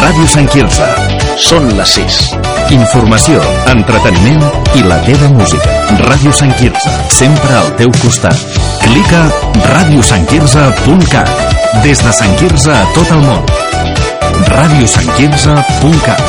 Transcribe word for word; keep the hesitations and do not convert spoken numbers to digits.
Ràdio Sant Quirze. Són les sis. Informació, entreteniment i la teva música. Ràdio Sant Quirze, sempre al teu costat. Clica ràdio sant quirze punt cat. Des de Sant Quirze a tot el món. ràdio sant quirze punt cat.